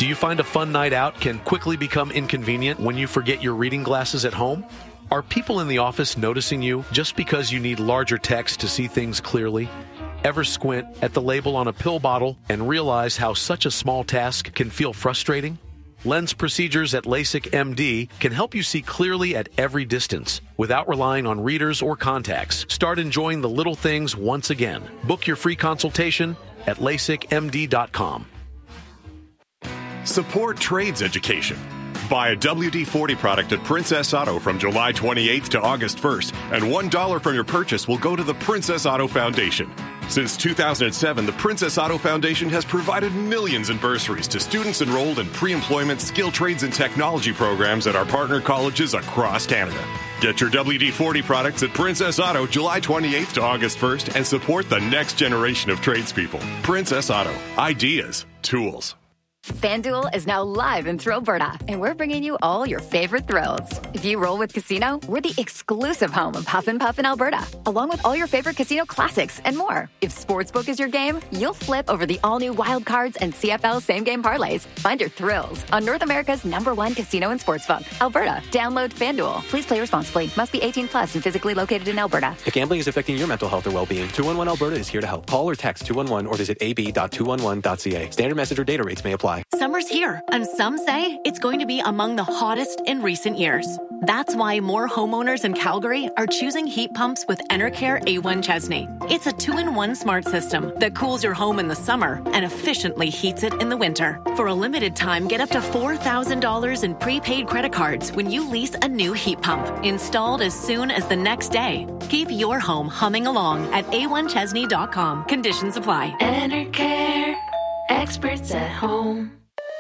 Do you find a fun night out can quickly become inconvenient when you forget your reading glasses at home? Are people in the office noticing you just because you need larger text to see things clearly? Ever squint at the label on a pill bottle and realize how such a small task can feel frustrating? Lens procedures at LASIK MD can help you see clearly at every distance without relying on readers or contacts. Start enjoying the little things once again. Book your free consultation at LASIKMD.com. Support trades education. Buy a WD-40 product at Princess Auto from July 28th to August 1st, and $1 from your purchase will go to the Princess Auto Foundation. Since 2007, the Princess Auto Foundation has provided millions in bursaries to students enrolled in pre-employment skill trades and technology programs at our partner colleges across Canada. Get your WD-40 products at Princess Auto July 28th to August 1st and support the next generation of tradespeople. Princess Auto. Ideas. Tools. FanDuel is now live in Thrillberta, and we're bringing you all your favorite thrills. If you roll with Casino, we're the exclusive home of Huff and Puff in Alberta, along with all your favorite casino classics and more. If Sportsbook is your game, you'll flip over the all-new Wild Cards and CFL same-game parlays. Find your thrills on North America's #1 casino and sportsbook, Alberta. Download FanDuel. Please play responsibly. Must be 18 plus and physically located in Alberta. If gambling is affecting your mental health or well-being, 211 Alberta is here to help. Call or text 211 or visit ab.211.ca. Standard message or data rates may apply. Summer's here, and some say it's going to be among the hottest in recent years. That's why more homeowners in Calgary are choosing heat pumps with Enercare A1 Chesney. It's a 2-in-1 smart system that cools your home in the summer and efficiently heats it in the winter. For a limited time, get up to $4,000 in prepaid credit cards when you lease a new heat pump, installed as soon as the next day. Keep your home humming along at a1chesney.com. Conditions apply. Enercare, experts at home.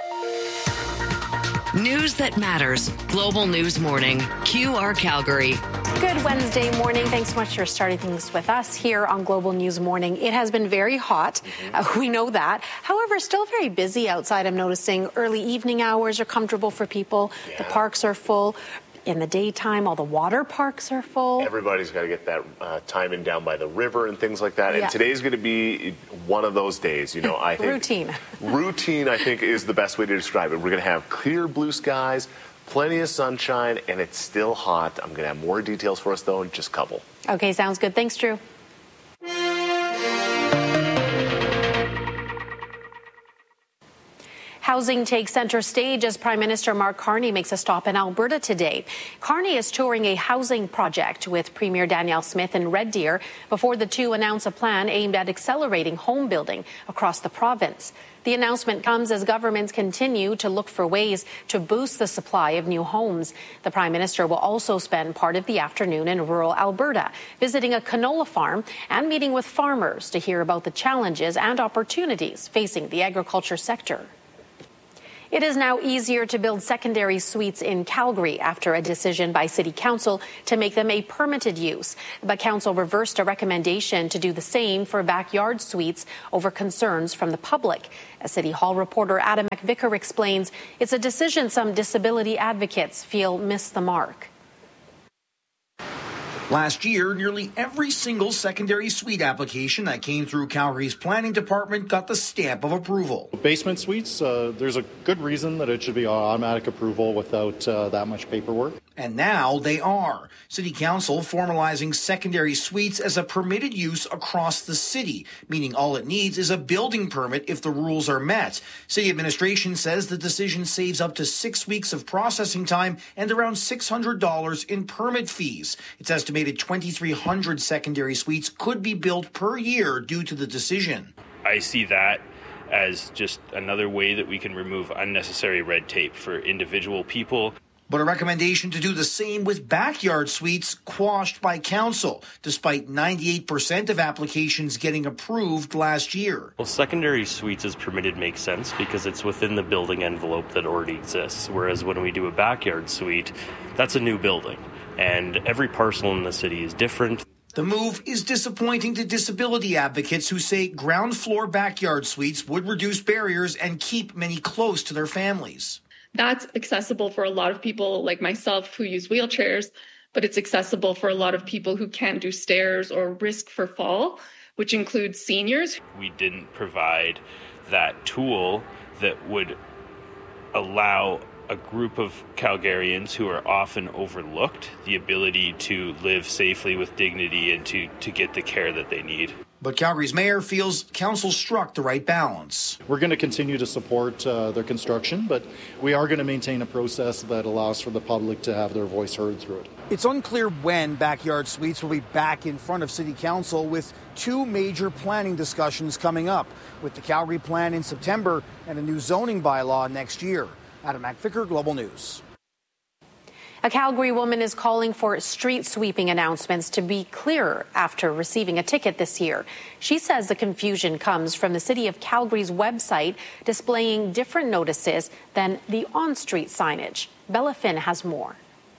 News that matters. Global News Morning. QR Calgary. Good Wednesday morning. Thanks so much for starting things with us here on Global News Morning. It has been very hot. We know that. However, still very busy outside. I'm noticing early evening hours are comfortable for people. Yeah. The parks are full. In the daytime, all the water parks are full. Everybody's got to get that time in down by the river and things like that. Yeah. And today's going to be one of those days, you know, I think. Routine, I think, is the best way to describe it. We're going to have clear blue skies, plenty of sunshine, and it's still hot. I'm going to have more details for us, though, in just a couple. Okay, sounds good. Thanks, Drew. Housing takes center stage as Prime Minister Mark Carney makes a stop in Alberta today. Carney is touring a housing project with Premier Danielle Smith in Red Deer before the two announce a plan aimed at accelerating home building across the province. The announcement comes as governments continue to look for ways to boost the supply of new homes. The Prime Minister will also spend part of the afternoon in rural Alberta, visiting a canola farm and meeting with farmers to hear about the challenges and opportunities facing the agriculture sector. It is now easier to build secondary suites in Calgary after a decision by City Council to make them a permitted use. But Council reversed a recommendation to do the same for backyard suites over concerns from the public. As City Hall reporter Adam McVicker explains, it's a decision some disability advocates feel missed the mark. Last year, nearly every single secondary suite application that came through Calgary's planning department got the stamp of approval. Basement suites, there's a good reason that it should be automatic approval without that much paperwork. And now they are. City Council formalizing secondary suites as a permitted use across the city, meaning all it needs is a building permit if the rules are met. City administration says the decision saves up to 6 weeks of processing time and around $600 in permit fees. It's estimated 2,300 secondary suites could be built per year due to the decision. I see that as just another way that we can remove unnecessary red tape for individual people. But a recommendation to do the same with backyard suites quashed by council, despite 98% of applications getting approved last year. Well, secondary suites as permitted makes sense because it's within the building envelope that already exists, whereas when we do a backyard suite, that's a new building, and every parcel in the city is different. The move is disappointing to disability advocates who say ground floor backyard suites would reduce barriers and keep many close to their families. That's accessible for a lot of people like myself who use wheelchairs, but it's accessible for a lot of people who can't do stairs or risk for fall, which includes seniors. We didn't provide that tool that would allow a group of Calgarians who are often overlooked the ability to live safely with dignity and to get the care that they need. But Calgary's mayor feels council struck the right balance. We're going to continue to support their construction, but we are going to maintain a process that allows for the public to have their voice heard through it. It's unclear when Backyard Suites will be back in front of City Council, with two major planning discussions coming up, with the Calgary Plan in September and a new zoning bylaw next year. Adam McVicker, Global News. A Calgary woman is calling for street sweeping announcements to be clearer after receiving a ticket this year. She says the confusion comes from the City of Calgary's website displaying different notices than the on-street signage. Bella Finn has more.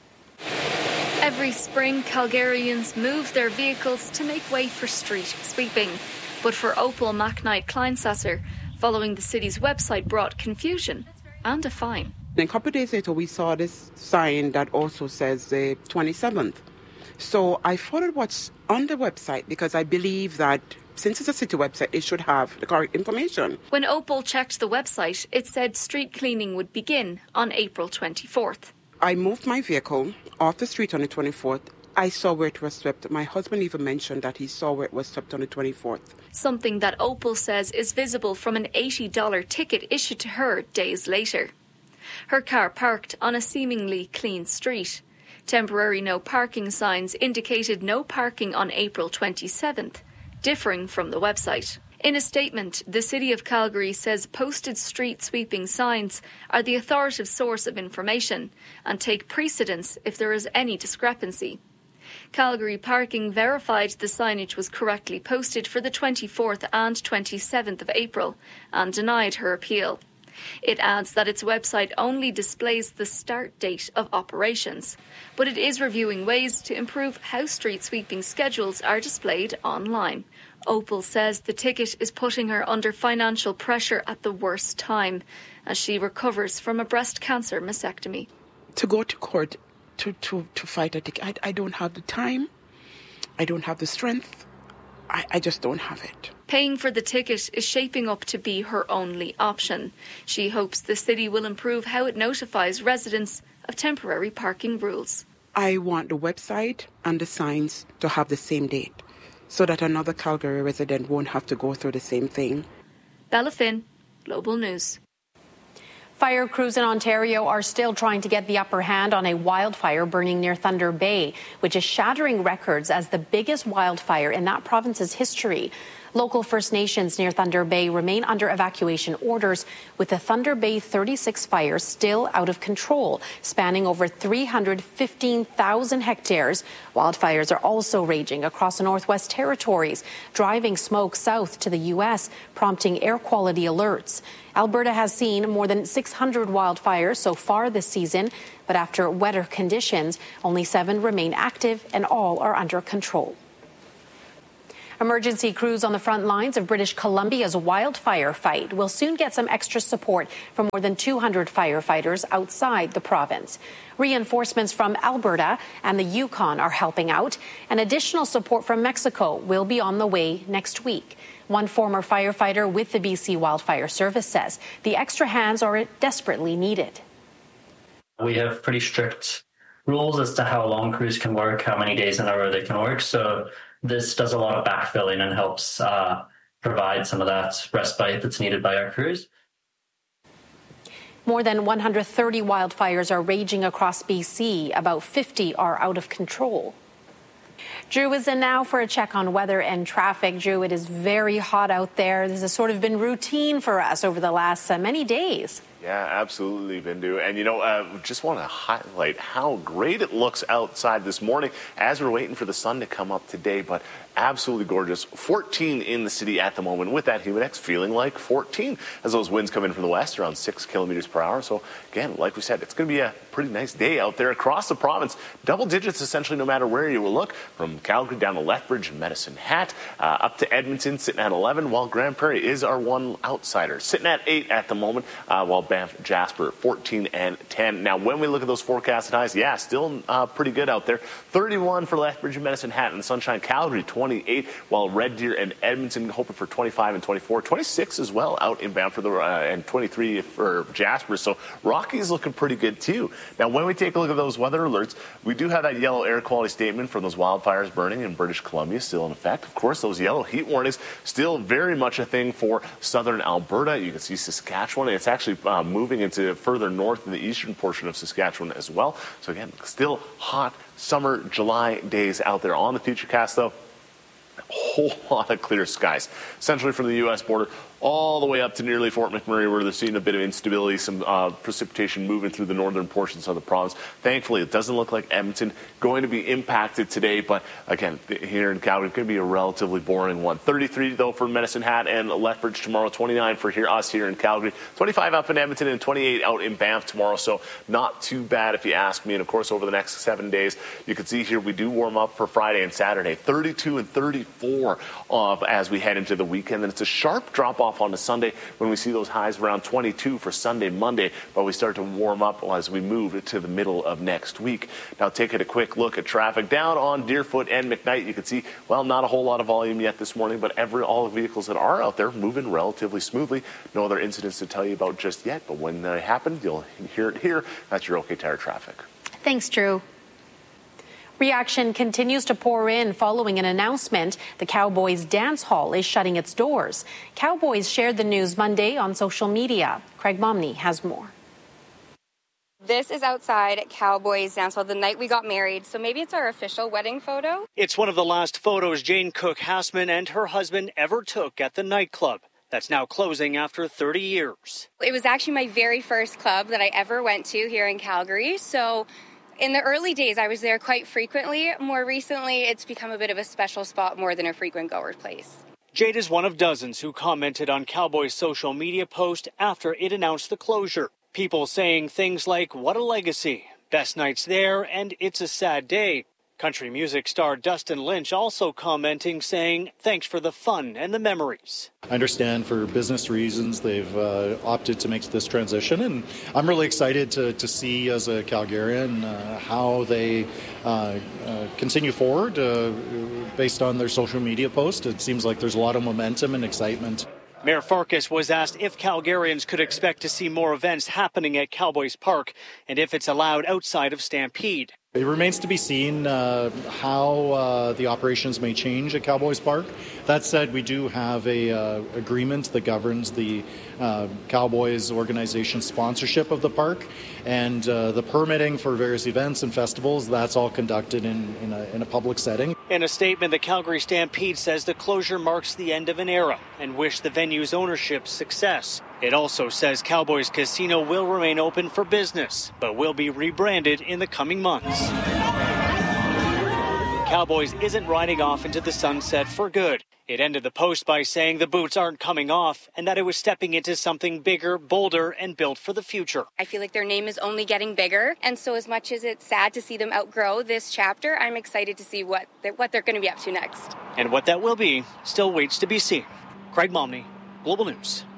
Every spring, Calgarians move their vehicles to make way for street sweeping. But for Opal McKnight Kleinsasser, following the city's website brought confusion and a fine. Then a couple of days later, we saw this sign that also says the 27th. So I followed what's on the website because I believe that since it's a city website, it should have the correct information. When Opal checked the website, it said street cleaning would begin on April 24th. I moved my vehicle off the street on the 24th. I saw where it was swept. My husband even mentioned that he saw where it was swept on the 24th. Something that Opal says is visible from an $80 ticket issued to her days later. Her car parked on a seemingly clean street. Temporary no parking signs indicated no parking on April 27th, differing from the website. In a statement, the City of Calgary says posted street sweeping signs are the authoritative source of information and take precedence if there is any discrepancy. Calgary Parking verified the signage was correctly posted for the 24th and 27th of April and denied her appeal. It adds that its website only displays the start date of operations, but it is reviewing ways to improve how street sweeping schedules are displayed online. Opal says the ticket is putting her under financial pressure at the worst time as she recovers from a breast cancer mastectomy. To go to court to fight a ticket, I don't have the time, I don't have the strength, I just don't have it. Paying for the ticket is shaping up to be her only option. She hopes the city will improve how it notifies residents of temporary parking rules. I want the website and the signs to have the same date so that another Calgary resident won't have to go through the same thing. Bella Finn, Global News. Fire crews in Ontario are still trying to get the upper hand on a wildfire burning near Thunder Bay, which is shattering records as the biggest wildfire in that province's history. Local First Nations near Thunder Bay remain under evacuation orders, with the Thunder Bay 36 fire still out of control, spanning over 315,000 hectares. Wildfires are also raging across the Northwest Territories, driving smoke south to the U.S., prompting air quality alerts. Alberta has seen more than 600 wildfires so far this season, but after wetter conditions, only 7 remain active and all are under control. Emergency crews on the front lines of British Columbia's wildfire fight will soon get some extra support from more than 200 firefighters outside the province. Reinforcements from Alberta and the Yukon are helping out, and additional support from Mexico will be on the way next week. One former firefighter with the BC Wildfire Service says the extra hands are desperately needed. We have pretty strict rules as to how long crews can work, how many days in a row they can work. So this does a lot of backfilling and helps provide some of that respite that's needed by our crews. More than 130 wildfires are raging across BC. About 50 are out of control. Drew is in now for a check on weather and traffic. Drew, it is very hot out there. This has sort of been routine for us over the last many days. Yeah, absolutely, Bindu. And, just want to highlight how great it looks outside this morning as we're waiting for the sun to come up today. But absolutely gorgeous. 14 in the city at the moment with that Humidex feeling like 14 as those winds come in from the west around 6 kilometers per hour. So, again, like we said, it's going to be a pretty nice day out there across the province. Double digits essentially no matter where you will look, from from Calgary down to Lethbridge and Medicine Hat, up to Edmonton, sitting at 11, while Grand Prairie is our one outsider, sitting at 8 at the moment, while Banff, Jasper, 14 and 10. Now, when we look at those forecasted highs, still pretty good out there. 31 for Lethbridge and Medicine Hat and Sunshine. Calgary, 28, while Red Deer and Edmonton hoping for 25 and 24. 26 as well out in Banff and 23 for Jasper. So Rockies looking pretty good too. Now, when we take a look at those weather alerts, we do have that yellow air quality statement from those wildfires burning in British Columbia still in effect. Of course, those yellow heat warnings still very much a thing for southern Alberta. You can see Saskatchewan. It's actually moving into further north in the eastern portion of Saskatchewan as well. So again, still hot summer July days out there. On the Futurecast, though, a whole lot of clear skies, essentially from the U.S. border all the way up to nearly Fort McMurray, where they're seeing a bit of instability, some precipitation moving through the northern portions of the province. Thankfully, it doesn't look like Edmonton going to be impacted today, but again, here in Calgary, it's going to be a relatively boring one. 33, though, for Medicine Hat and Lethbridge tomorrow, 29 for us here in Calgary, 25 up in Edmonton, and 28 out in Banff tomorrow, so not too bad if you ask me. And, of course, over the next 7 days, you can see here we do warm up for Friday and Saturday, 32 and 34 as we head into the weekend. And it's a sharp drop-off on the Sunday when we see those highs around 22 for Sunday, Monday, but we start to warm up as we move to the middle of next week. Now, taking a quick look at traffic down on Deerfoot and McKnight, you can see, well, not a whole lot of volume yet this morning, but all the vehicles that are out there moving relatively smoothly. No other incidents to tell you about just yet, but when they happen, you'll hear it here. That's your OK Tire traffic. Thanks, Drew. Reaction continues to pour in following an announcement. The Cowboys Dance Hall is shutting its doors. Cowboys shared the news Monday on social media. Craig Momney has more. This is outside Cowboys Dance Hall the night we got married, so maybe it's our official wedding photo. It's one of the last photos Jane Cook Hassman and her husband ever took at the nightclub. That's now closing after 30 years. It was actually my very first club that I ever went to here in Calgary, so in the early days, I was there quite frequently. More recently, it's become a bit of a special spot more than a frequent goer place. Jade is one of dozens who commented on Cowboys' social media post after it announced the closure. People saying things like, "What a legacy," "Best nights there," and "It's a sad day." Country music star Dustin Lynch also commenting, saying, "Thanks for the fun and the memories." I understand for business reasons they've opted to make this transition, and I'm really excited to see as a Calgarian how they continue forward based on their social media post. It seems like there's a lot of momentum and excitement. Mayor Farkas was asked if Calgarians could expect to see more events happening at Cowboys Park and if it's allowed outside of Stampede. It remains to be seen how the operations may change at Cowboys Park. That said, we do have a agreement that governs the Cowboys organization sponsorship of the park, and the permitting for various events and festivals, that's all conducted in a public setting. In a statement, the Calgary Stampede says the closure marks the end of an era and wish the venue's ownership success. It also says Cowboys Casino will remain open for business, but will be rebranded in the coming months. Cowboys isn't riding off into the sunset for good. It ended the post by saying the boots aren't coming off and that it was stepping into something bigger, bolder, and built for the future. I feel like their name is only getting bigger, and so as much as it's sad to see them outgrow this chapter, I'm excited to see what they're going to be up to next. And what that will be still waits to be seen. Craig Momney, Global News.